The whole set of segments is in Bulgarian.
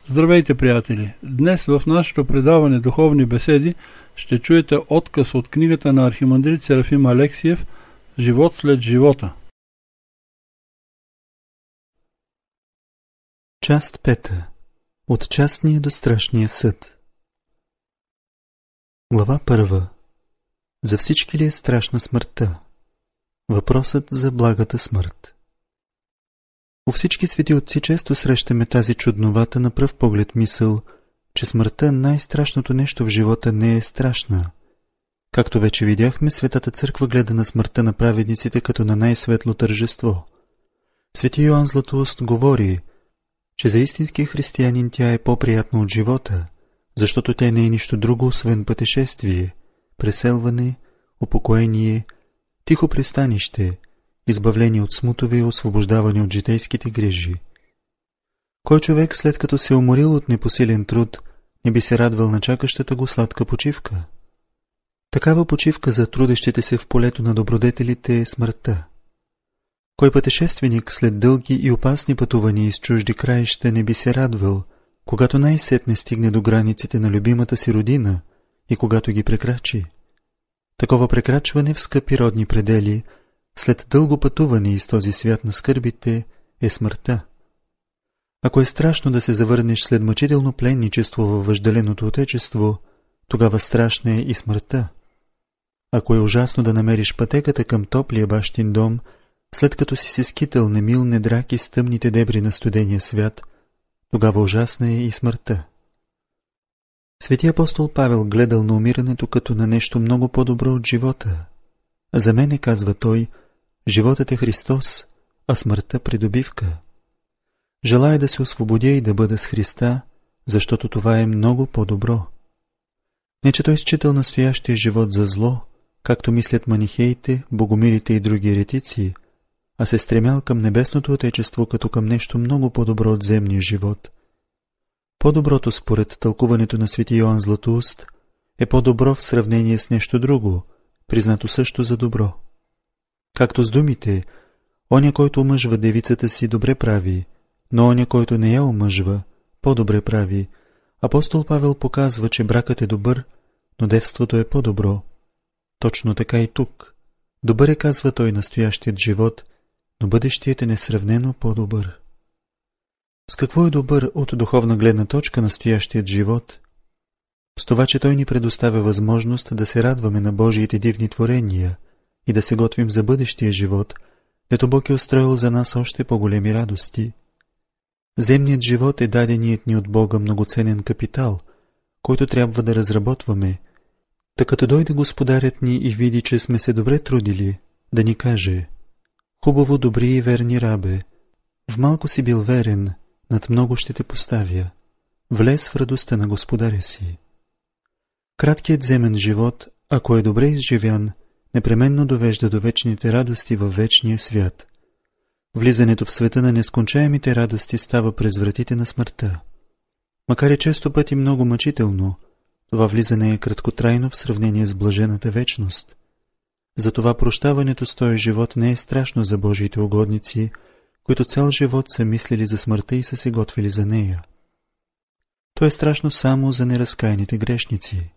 Здравейте, приятели! Днес в нашето предаване Духовни беседи ще чуете откъс от книгата на архимандрит Серафим Алексиев «Живот след живота». Част 5. От частния до страшния съд. Глава 1. За всички ли е страшна смъртта? Въпросът за благата смърт. У всички свети отци често срещаме тази чудновата на пръв поглед мисъл, че смъртта, най-страшното нещо в живота, не е страшна. Както вече видяхме, Светата Църква гледа на смъртта на праведниците като на най-светло тържество. Свети Йоан Златоуст говори, че за истинския християнин тя е по-приятна от живота, защото тя не е нищо друго, освен пътешествие, преселване, упокоение, тихо пристанище, избавление от смутове и освобождаване от житейските грижи. Кой човек, след като се уморил от непосилен труд, не би се радвал на чакащата го сладка почивка? Такава почивка за трудещите се в полето на добродетелите е смъртта. Кой пътешественик след дълги и опасни пътувания из чужди краища не би се радвал, когато най-сетне стигне до границите на любимата си родина и когато ги прекрачи? Такова прекрачване в скъпи родни предели, след дълго пътуване из този свят на скърбите, е смъртта. Ако е страшно да се завърнеш след мъчително пленничество във въжделеното отечество, тогава страшна е и смъртта. Ако е ужасно да намериш пътеката към топлия бащин дом, след като си се скитал немил недрак из тъмните дебри на студения свят, тогава ужасна е и смъртта. Свети апостол Павел гледал на умирането като на нещо много по-добро от живота. За мене, казва той, животът е Христос, а смъртта придобивка. Желая да се освободя и да бъда с Христа, защото това е много по-добро. Не че той считал настоящия живот за зло, както мислят манихеите, богомилите и други еретици, а се стремял към небесното отечество като към нещо много по-добро от земния живот. По-доброто, според тълкуването на свети Йоан Златоуст, е по-добро в сравнение с нещо друго, признато също за добро. Както с думите, оня, който омъжва девицата си, добре прави, но оня, който не я омъжва, по-добре прави. Апостол Павел показва, че бракът е добър, но девството е по-добро. Точно така и тук. Добър е, казва той, настоящият живот, но бъдещият е несравнено по-добър. С какво е добър от духовна гледна точка настоящият живот? С това, че той ни предоставя възможност да се радваме на Божиите дивни творения и да се готвим за бъдещия живот, дето Бог е устроил за нас още по-големи радости. Земният живот е даденият ни от Бога многоценен капитал, който трябва да разработваме, та като дойде Господарят ни и види, че сме се добре трудили, да ни каже: хубаво, добри и верни рабе, в малко си бил верен, над много ще те поставя, влез в радостта на Господаря си. Краткият земен живот, ако е добре изживян, непременно довежда до вечните радости във вечния свят. Влизането в света на нескончаемите радости става през вратите на смъртта. Макар и често пъти много мъчително, това влизане е краткотрайно в сравнение с блажената вечност. Затова прощаването с този живот не е страшно за Божиите угодници, които цял живот са мислили за смъртта и са се готвили за нея. То е страшно само за неразкаяните грешници.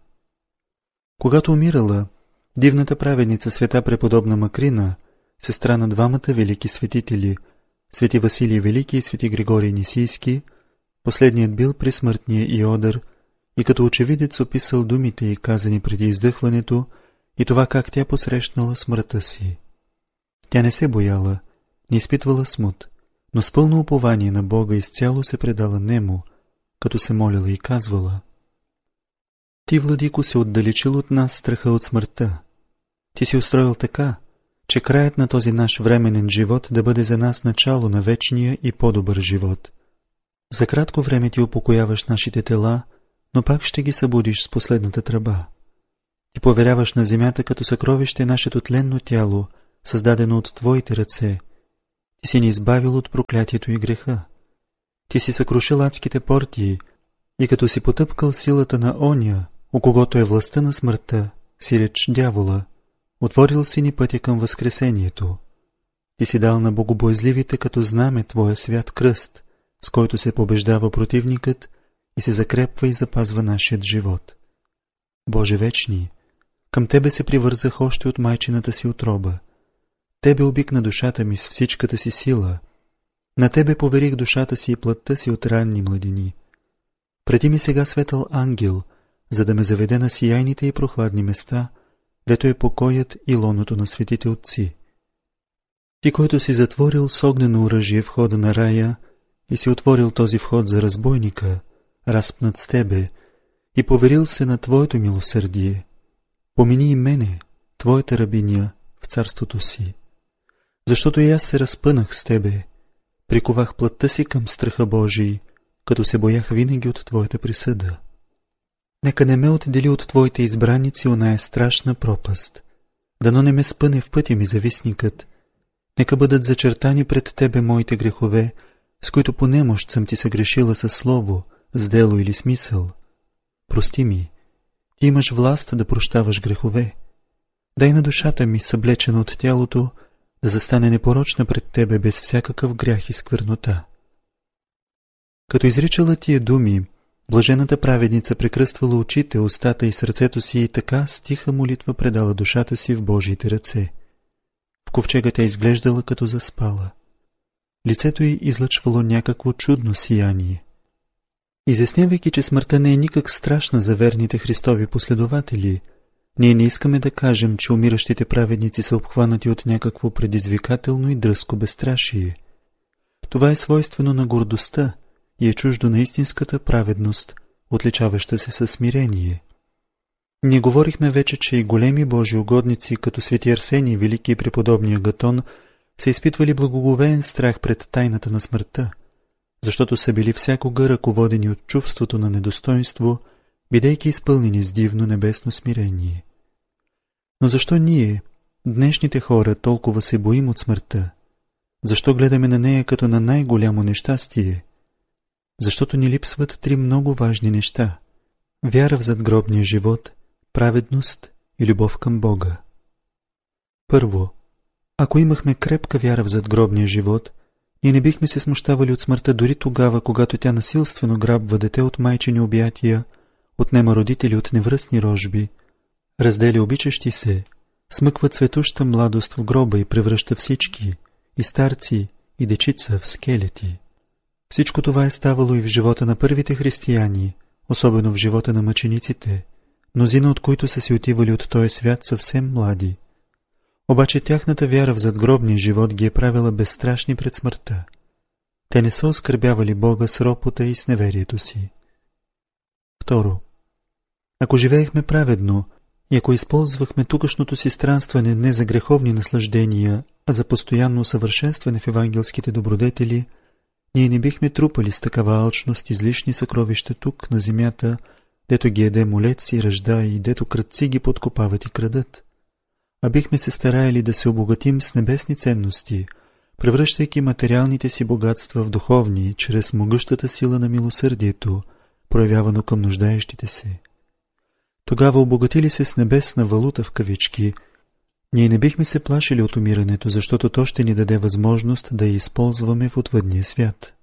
Когато умирала, дивната праведница света преподобна Макрина, сестра на двамата велики светители, свети Василий Велики и свети Григорий Нисийски, последният бил при смъртния Иодър и като очевидец описал думите й, казани преди издъхването, и това как тя посрещнала смъртта си. Тя не се бояла, не изпитвала смут, но с пълно упование на Бога изцяло се предала нему, като се молила и казвала: Ти, владико, се отдалечил от нас страха от смъртта. Ти си устроил така, че краят на този наш временен живот да бъде за нас начало на вечния и по-добър живот. За кратко време ти упокояваш нашите тела, но пак ще ги събудиш с последната тръба. Ти поверяваш на земята като съкровище нашето тленно тяло, създадено от твоите ръце. Ти си ни избавил от проклятието и греха. Ти си съкрушил адските портии и като си потъпкал силата на оня, у когото е властта на смъртта, си реч дявола, отворил си ни пътя към възкресението. Ти си дал на богобоязливите като знаме твоя свят кръст, с който се побеждава противникът и се закрепва и запазва нашият живот. Боже вечни, към Тебе се привързах още от майчината си утроба. Тебе обикна душата ми с всичката си сила. На Тебе поверих душата си и плътта си от ранни младини. Преди ми сега светъл ангел, за да ме заведе на сияйните и прохладни места, дето е покоят и лоното на светите отци. Ти, който си затворил с огнено оръжие входа на рая и си отворил този вход за разбойника, разпнат с Тебе, и поверил се на Твоето милосърдие, помини и мене, Твоята рабиня, в царството си. Защото и аз се разпънах с Тебе, приковах плътта си към страха Божий, като се боях винаги от Твоята присъда. Нека не ме отдели от Твоите избраници оная страшна пропаст, дано не ме спъне в пътя ми завистникът, нека бъдат зачертани пред Тебе моите грехове, с които по немощ съм Ти съгрешила със слово, с дело или смисъл. Прости ми, Ти имаш власт да прощаваш грехове. Дай на душата ми, съблечена от тялото, да застане непорочна пред Тебе без всякакъв грях и сквернота. Като изричала тия думи, блажената праведница прекръствала очите, устата и сърцето си и така с тиха молитва предала душата си в Божиите ръце. В ковчега тя изглеждала като заспала. Лицето й излъчвало някакво чудно сияние. Изяснявайки, че смъртта не е никак страшна за верните Христови последователи, ние не искаме да кажем, че умиращите праведници са обхванати от някакво предизвикателно и дръзко безстрашие. Това е свойствено на гордостта и е чуждо на истинската праведност, отличаваща се със смирение. Ние говорихме вече, че и големи Божи угодници, като свети Арсений, велики и преподобния Гатон, са изпитвали благоговеен страх пред тайната на смъртта, защото са били всякога ръководени от чувството на недостойнство, бидейки изпълнени с дивно небесно смирение. Но защо ние, днешните хора, толкова се боим от смъртта? Защо гледаме на нея като на най-голямо нещастие? Защото ни липсват три много важни неща – вяра в задгробния живот, праведност и любов към Бога. Първо, ако имахме крепка вяра в задгробния живот, ние не бихме се смущавали от смъртта дори тогава, когато тя насилствено грабва дете от майчини обятия, отнема родители от невръстни рожби, разделя обичащи се, смъква цветуща младост в гроба и превръща всички, и старци, и дечица в скелети. Всичко това е ставало и в живота на първите християни, особено в живота на мъчениците, мнозина от които са си отивали от този свят съвсем млади. Обаче тяхната вяра в задгробния живот ги е правила безстрашни пред смъртта. Те не са оскърбявали Бога с ропота и с неверието си. Второ, ако живеехме праведно и ако използвахме тукашното си странстване не за греховни наслаждения, а за постоянно усъвършенстване в евангелските добродетели, ние не бихме трупали с такава алчност излишни съкровища тук, на земята, дето ги еде молец и ръжда и дето крадци ги подкопават и крадат. А бихме се стараяли да се обогатим с небесни ценности, превръщайки материалните си богатства в духовни, чрез могъщата сила на милосърдието, проявявано към нуждаещите се. Тогава, обогатили се с небесна валута в кавички, ние не бихме се плашили от умирането, защото то ще ни даде възможност да я използваме в отвъдния свят.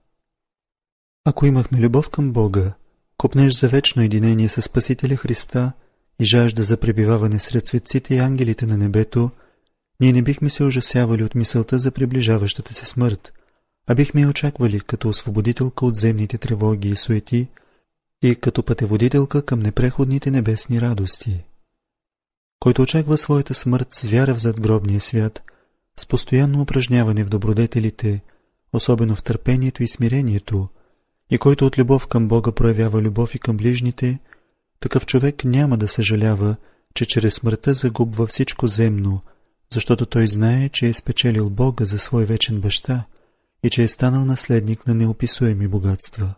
Ако имахме любов към Бога, копнеш за вечно единение със Спасителя Христа и жажда за пребиваване сред светците и ангелите на небето, ние не бихме се ужасявали от мисълта за приближаващата се смърт, а бихме я очаквали като освободителка от земните тревоги и суети и като пътеводителка към непреходните небесни радости. Който очаква своята смърт с вяра в задгробния свят, с постоянно упражняване в добродетелите, особено в търпението и смирението, и който от любов към Бога проявява любов и към ближните, такъв човек няма да съжалява, че чрез смъртта загубва всичко земно, защото той знае, че е спечелил Бога за свой вечен баща и че е станал наследник на неописуеми богатства.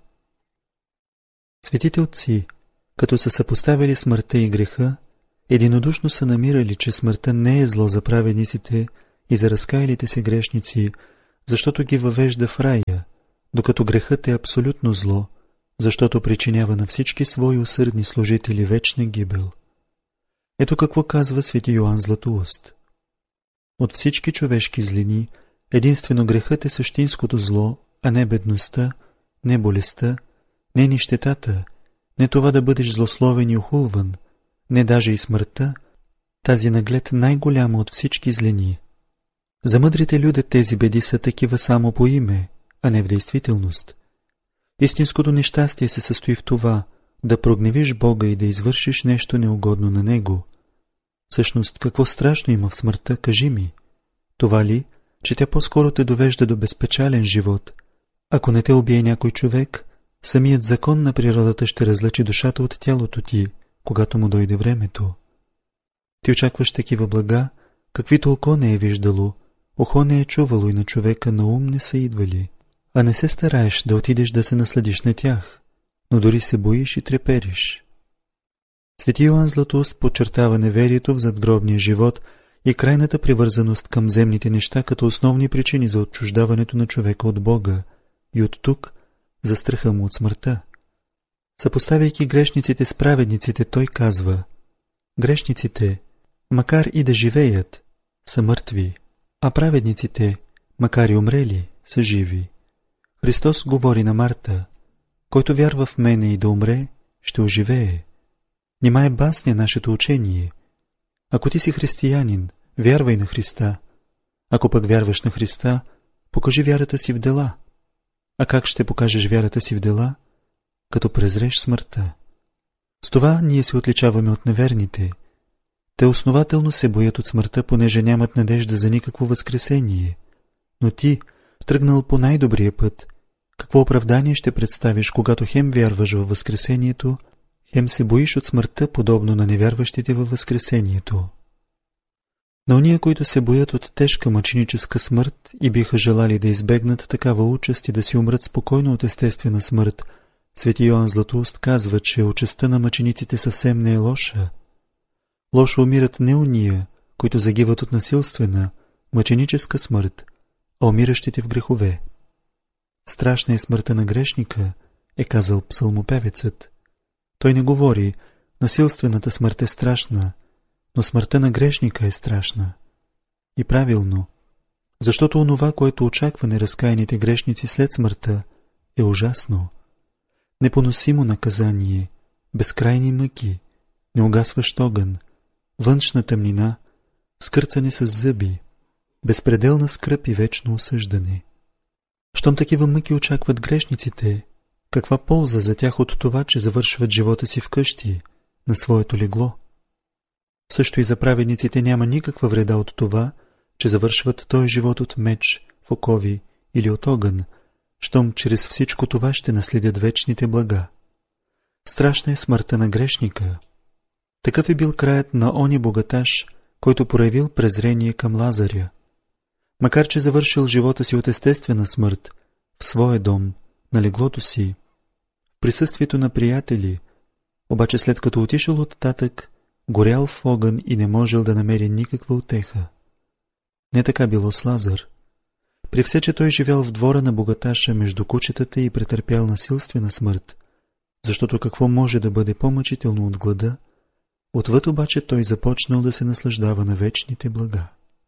Светите отци, като са съпоставили смъртта и греха, единодушно са намирали, че смъртта не е зло за праведниците и за разкаялите се грешници, защото ги въвежда в рая, докато грехът е абсолютно зло, защото причинява на всички свои усърдни служители вечна гибел. Ето какво казва свети Йоан Златоуст. От всички човешки злини, единствено грехът е същинското зло, а не бедността, не болестта, не нищетата, не това да бъдеш злословен и охулван, не даже и смъртта, тази наглед най-голяма от всички злини. За мъдрите люде тези беди са такива само по име, а не в действителност. Истинското нещастие се състои в това, да прогневиш Бога и да извършиш нещо неугодно на Него. Всъщност, какво страшно има в смъртта, кажи ми? Това ли, че тя по-скоро те довежда до безпечален живот? Ако не те убие някой човек, самият закон на природата ще разлъчи душата от тялото ти, когато му дойде времето. Ти очакваш такива блага, каквито око не е виждало, ухо не е чувало и на човека на ум не са идвали, а не се стараеш да отидеш да се насладиш на тях, но дори се боиш и трепериш. Свети Йоан Златоуст подчертава неверието в задгробния живот и крайната привързаност към земните неща като основни причини за отчуждаването на човека от Бога и от тук за страха му от смъртта. Съпоставяйки грешниците с праведниците, той казва: грешниците, макар и да живеят, са мъртви, а праведниците, макар и умрели, са живи. Христос говори на Марта: който вярва в мене и да умре, ще оживее. Нима е басня нашето учение. Ако ти си християнин, вярвай на Христа. Ако пък вярваш на Христа, покажи вярата си в дела. А как ще покажеш вярата си в дела? Като презреш смъртта. С това ние се отличаваме от неверните. Те основателно се боят от смъртта, понеже нямат надежда за никакво възкресение. Но ти, тръгнал по най-добрия път, какво оправдание ще представиш, когато хем вярваш във възкресението, хем се боиш от смъртта, подобно на невярващите във възкресението? На ония, които се боят от тежка мъченическа смърт и биха желали да избегнат такава участ и да си умрат спокойно от естествена смърт, свети Йоан Златоуст казва, че участта на мъчениците съвсем не е лоша. Лошо умират не ония, които загиват от насилствена, мъченическа смърт, а умиращите в грехове. Страшна е смъртта на грешника, е казал псалмопевецът. Той не говори: насилствената смърт е страшна, но смъртта на грешника е страшна. И правилно, защото онова, което очаква неразкаяните грешници след смъртта, е ужасно. Непоносимо наказание, безкрайни мъки, неугасващ огън, външна тъмнина, скърцане с зъби, безпределна скръб и вечно осъждане. Щом такива мъки очакват грешниците, каква полза за тях от това, че завършват живота си вкъщи, на своето легло? Също и за праведниците няма никаква вреда от това, че завършват този живот от меч, в окови или от огън, щом чрез всичко това ще наследят вечните блага. Страшна е смъртта на грешника. Такъв е бил краят на оня богаташ, който проявил презрение към Лазаря. Макар че завършил живота си от естествена смърт, в своя дом, на леглото си, в присъствието на приятели, обаче след като отишъл оттатък, горял в огън и не можел да намери никаква утеха. Не така било с Лазар. При все, че той живял в двора на богаташа между кучетата и претърпял насилствена смърт, защото какво може да бъде по-мъчително от глада, отвъд обаче той започнал да се наслаждава на вечните блага.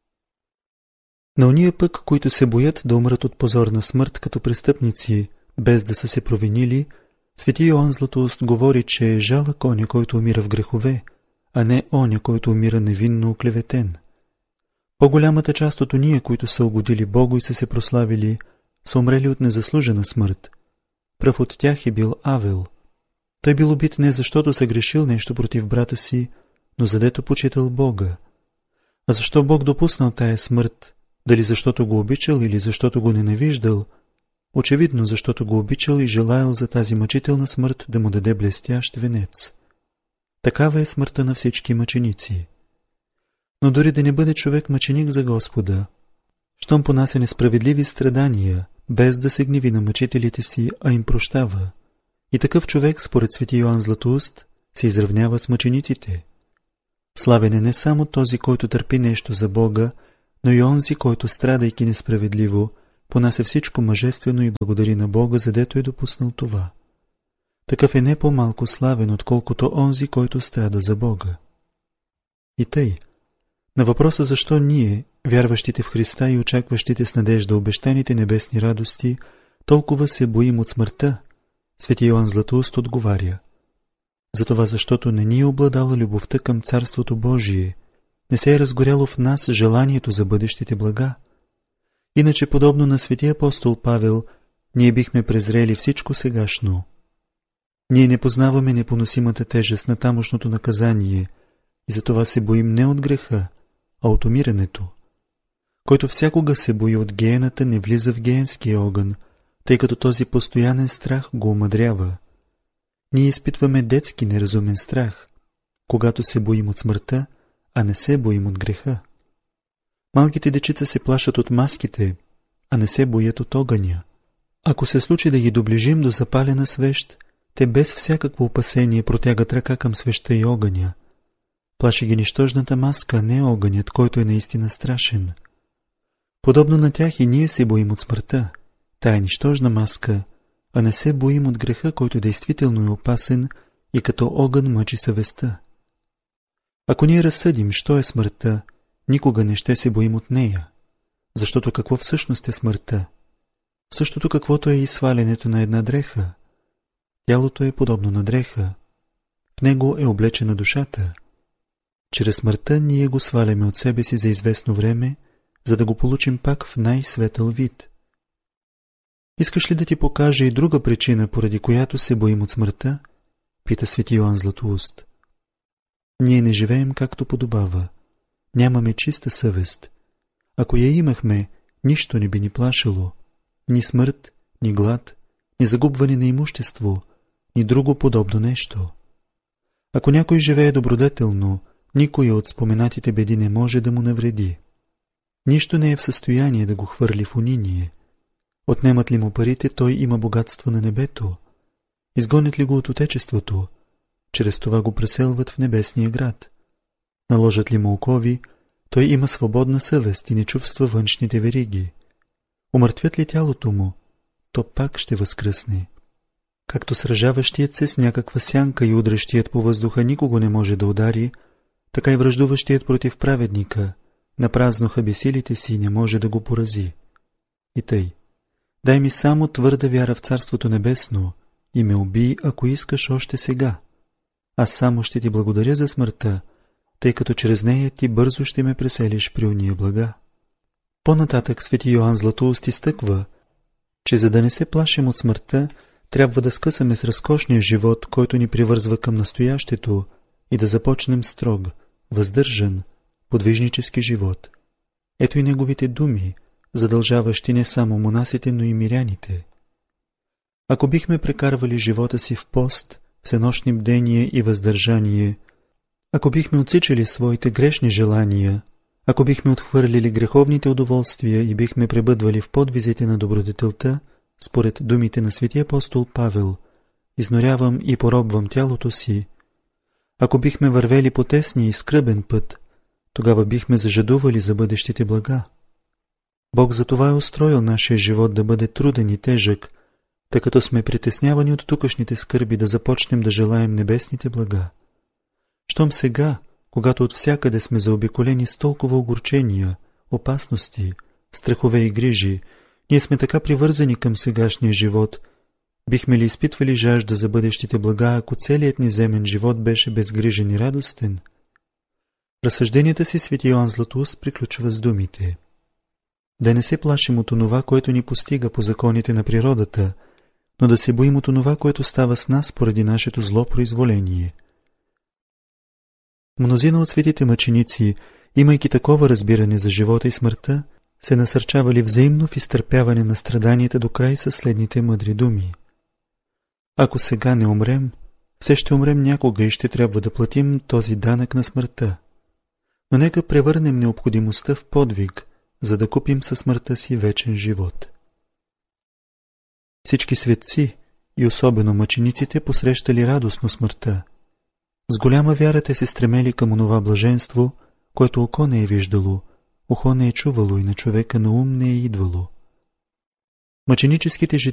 На ония пък, които се боят да умрат от позорна смърт като престъпници, без да са се провинили, свети Йоан Златоуст говори, че е жалък оня, който умира в грехове, а не оня, който умира невинно оклеветен. По-голямата част от ония, които са угодили Богу и са се прославили, са умрели от незаслужена смърт. Пръв от тях е бил Авел. Той бил убит не защото съгрешил нещо против брата си, но задето почитал Бога. А защо Бог допуснал тая смърт? Дали защото го обичал или защото го ненавиждал? Очевидно, защото го обичал и желаял за тази мъчителна смърт да му даде блестящ венец. Такава е смъртта на всички мъченици. Но дори да не бъде човек мъченик за Господа, щом понася несправедливи страдания, без да се гневи на мъчителите си, а им прощава, и такъв човек, според свети Йоан Златоуст, се изравнява с мъчениците. Славен е не само този, който търпи нещо за Бога, но и онзи, който, страдайки несправедливо, понася всичко мъжествено и благодари на Бога, задето е допуснал това. Такъв е не по-малко славен, отколкото онзи, който страда за Бога. И тъй, на въпроса защо ние, вярващите в Христа и очакващите с надежда обещаните небесни радости, толкова се боим от смъртта, Свети Йоан Златоуст отговаря: затова, защото не ни е обладала любовта към Царството Божие, не се е разгоряло в нас желанието за бъдещите блага. Иначе, подобно на свети апостол Павел, ние бихме презрели всичко сегашно. Ние не познаваме непоносимата тежест на тамошното наказание и затова се боим не от греха, а от умирането. Който всякога се бои от гиената, не влиза в гиенския огън, тъй като този постоянен страх го омъдрява. Ние изпитваме детски неразумен страх, когато се боим от смъртта, а не се боим от греха. Малките дечица се плашат от маските, а не се боят от огъня. Ако се случи да ги доближим до запалена свещ, те без всякакво опасение протягат ръка към свещта и огъня. Плаши ги нищожната маска, а не огънят, който е наистина страшен. Подобно на тях и ние се боим от смъртта, тая нищожна маска, а не се боим от греха, който действително е опасен и като огън мъчи съвестта. Ако ние разсъдим, що е смъртта, никога не ще се боим от нея, защото какво всъщност е смъртта? Същото каквото е и свалянето на една дреха. Тялото е подобно на дреха. В него е облечена душата. Чрез смъртта ние го сваляме от себе си за известно време, за да го получим пак в най-светъл вид. Искаш ли да ти покажа и друга причина, поради която се боим от смъртта? Пита свети Йоан Златоуст. Ние не живеем както подобава. Нямаме чиста съвест. Ако я имахме, нищо не би ни плашило. Ни смърт, ни глад, ни загубване на имущество, ни друго подобно нещо. Ако някой живее добродетелно, никой от споменатите беди не може да му навреди. Нищо не е в състояние да го хвърли в униние. Отнемат ли му парите, той има богатство на небето. Изгонят ли го от отечеството, чрез това го преселват в небесния град. Наложат ли му окови, той има свободна съвест и не чувства външните вериги. Умъртвят ли тялото му, то пак ще възкръсне. Както сражаващият се с някаква сянка и удръщият по въздуха никого не може да удари, така и враждуващият против праведника, напразно хаби силите си, не може да го порази. И тъй, дай ми само твърда вяра в Царството Небесно и ме убий, ако искаш още сега. Аз само ще ти благодаря за смъртта, тъй като чрез нея ти бързо ще ме преселиш при уния блага. По-нататък свети Йоан Златоуст изтъква, че за да не се плашим от смъртта, трябва да скъсаме с разкошния живот, който ни привързва към настоящето, и да започнем строг, въздържан, подвижнически живот. Ето и неговите думи, задължаващи не само монасите, но и миряните. Ако бихме прекарвали живота си в пост, всенощни бдение и въздържание, ако бихме отсичали своите грешни желания, ако бихме отхвърлили греховните удоволствия и бихме пребъдвали в подвизите на добродетелта, според думите на свети апостол Павел, изнорявам и поробвам тялото си, ако бихме вървели по тесния и скръбен път, тогава бихме зажадували за бъдещите блага. Бог затова е устроил нашия живот да бъде труден и тежък, тъй като сме притеснявани от тукашните скърби да започнем да желаем небесните блага. Щом сега, когато от всякъде сме заобиколени с толкова огорчения, опасности, страхове и грижи, ние сме така привързани към сегашния живот, бихме ли изпитвали жажда за бъдещите блага, ако целият ни земен живот беше безгрижен и радостен? Разсъжденията си свети Йоан Златоуст приключва с думите: да не се плашим от онова, което ни постига по законите на природата, но да се боим от онова, което става с нас поради нашето зло произволение. Мнозина от светите мъченици, имайки такова разбиране за живота и смъртта, се насърчавали взаимно в изтърпяване на страданията до край със следните мъдри думи: ако сега не умрем, все ще умрем някога и ще трябва да платим този данък на смъртта. Но нека превърнем необходимостта в подвиг, за да купим със смъртта си вечен живот. Всички светци, и особено мъчениците, посрещали радостно смъртта. С голяма вяра те се стремели към онова блаженство, което око не е виждало, ухо не е чувало и на човека на ум не е идвало. Мъченическите